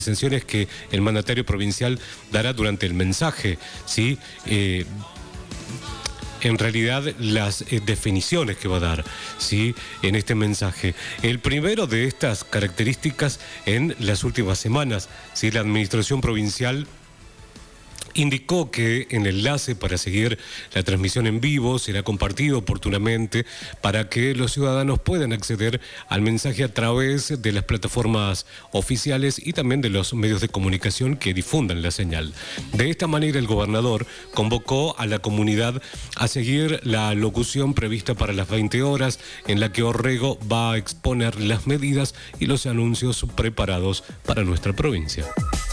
exenciones que el mandatario provincial dará durante el mensaje, ¿sí? En realidad las definiciones que va a dar, ¿sí? En este mensaje. El primero de estas características en las últimas semanas, ¿sí? La administración provincial indicó que el enlace para seguir la transmisión en vivo será compartido oportunamente para que los ciudadanos puedan acceder al mensaje a través de las plataformas oficiales y también de los medios de comunicación que difundan la señal. De esta manera, el gobernador convocó a la comunidad a seguir la locución prevista para las 20 horas, en la que Orrego va a exponer las medidas y los anuncios preparados para nuestra provincia.